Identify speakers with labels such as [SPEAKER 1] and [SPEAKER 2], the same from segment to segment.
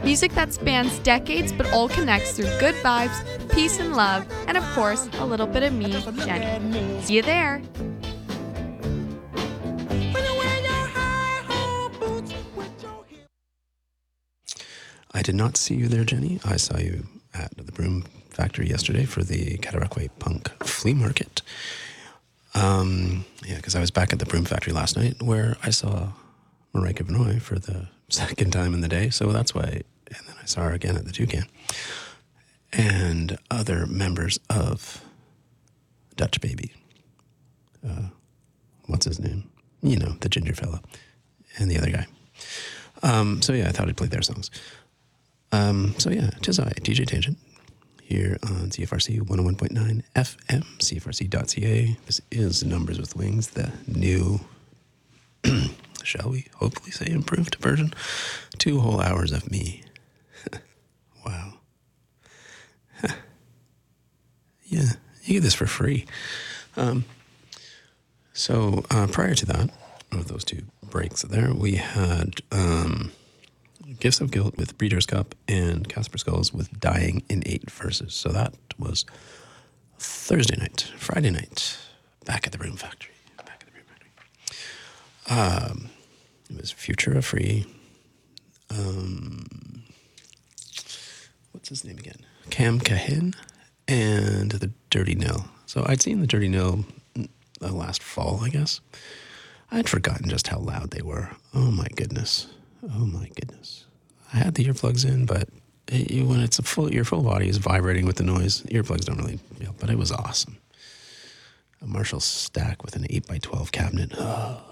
[SPEAKER 1] Music that spans decades but all connects through good vibes, peace and love, and of course, a little bit of me, Jenny. See you there!
[SPEAKER 2] I did not see you there, Jenny. I saw you at the Broom Factory yesterday for the Cataraqui Punk Flea Market. Because I was back at the Broom Factory last night where I saw Marijke Vanoy for the second time in the day. So that's why, and then I saw her again at the Toucan. And other members of Dutch Baby. What's his name? You know, the ginger fella. And the other guy. I thought I'd play their songs. Tis I, DJ Tangent, here on CFRC 101.9 FM, CFRC.ca. This is Numbers with Wings, the new, shall we hopefully say improved version. 2 whole hours of me. Wow. Yeah, you get this for free. Prior to that, of those 2 breaks there, we had Gifts of Guilt with Breeders' Cup and Casper Skulls with Dying in 8 Verses. So that was Thursday night. Friday night, back at the Broom Factory. It was Futura Free. What's his name again? Cam Cahin and the Dirty Nil. So I'd seen the Dirty Nil last fall, I guess. I'd forgotten just how loud they were. Oh my goodness. I had the earplugs in, but when it's your full body is vibrating with the noise, earplugs don't really feel, but it was awesome. A Marshall stack with an 8x12 cabinet. Oh,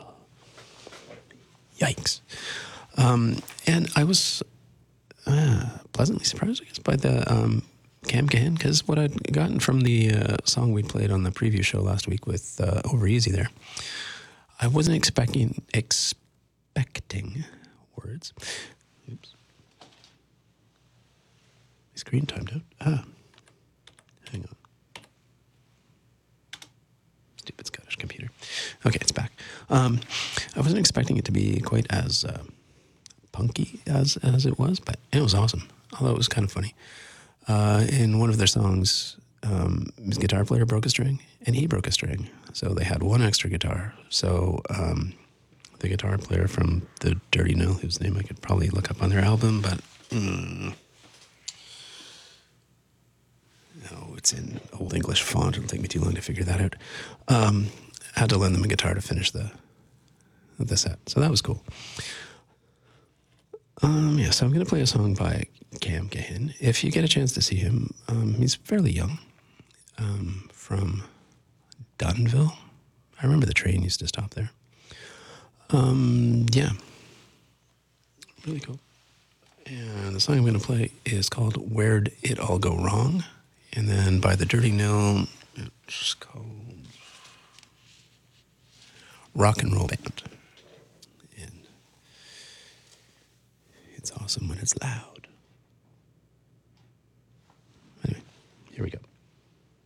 [SPEAKER 2] yikes. And I was pleasantly surprised, I guess, by the Cam Cahin, because what I'd gotten from the song we played on the preview show last week with Over Easy there, I wasn't expecting words. Oops. Screen timed out. Hang on. Stupid Scottish computer. Okay, it's back. I wasn't expecting it to be quite as punky as it was, but it was awesome. Although it was kind of funny. In one of their songs, his guitar player broke a string, and he broke a string. So they had one extra guitar. So the guitar player from the Dirty Nil, whose name I could probably look up on their album, but no, it's in Old English font. It'll take me too long to figure that out. Had to lend them a guitar to finish the set. So that was cool. So I'm going to play a song by Cam Cahin. If you get a chance to see him, he's fairly young, from Dunnville. I remember the train used to stop there. Really cool. And the song I'm going to play is called Where'd It All Go Wrong? And then by the Dirty Nil, it's called Rock and Roll Band. And it's awesome when it's loud.